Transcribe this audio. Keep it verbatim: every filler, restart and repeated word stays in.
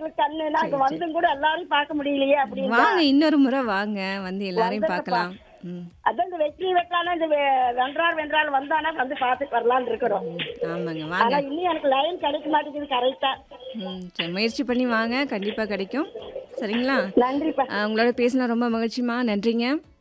கடவுளுக்கு கண்ணுனா அங்க சரி, சரி. வந்தும் கூட எல்லாரையும் பார்க்க முடியலையே அப்படின்னா வாங்க இன்னொரு முறை வாங்க. வந்து எல்லாரையும் வந்துருங்கப்பா. பார்க்கலாம். ம். அதான் இந்த வெற்றி வெட்டானா இந்த வெ- வென்றார் வென்றால் வந்தானா வந்து பார்த்துட்டு வரலாம்னு இருக்கிறோம். ம். ஆமாங்க. வாங்க. ஆனா இன்னும் எனக்கு லைன் கிடைக்க மாட்டேங்குது கரெக்டா. ம். சரி முயற்சி பண்ணி வாங்க. கண்டிப்பா கிடைக்கும். சரிங்களா? நன்றிப்பா. அ உங்களோட பேசினா ரொம்ப மகிழ்ச்சிம்மா. நன்றிங்க.